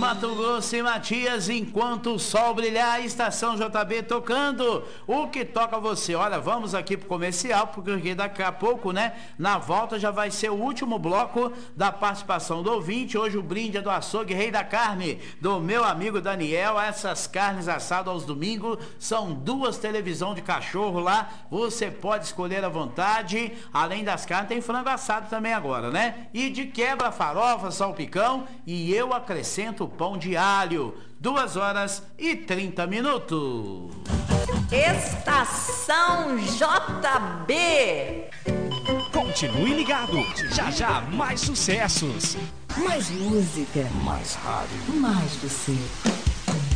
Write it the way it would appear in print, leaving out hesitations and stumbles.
Mato Grosso e Matias, enquanto o sol brilhar, Estação JB tocando o que toca você. Olha, vamos aqui pro comercial, porque daqui a pouco, né, na volta já vai ser o último bloco da participação do ouvinte. Hoje o brinde é do açougue Rei da Carne, do meu amigo Daniel. Essas carnes assadas aos domingos, são 2 televisão de cachorro lá, você pode escolher à vontade. Além das carnes, tem frango assado também agora, né? E de quebra, farofa, salpicão, e eu acrescento pão de alho. 2h30. Estação JB. Continue ligado, já já mais sucessos. Mais música. Mais rádio. Mais você.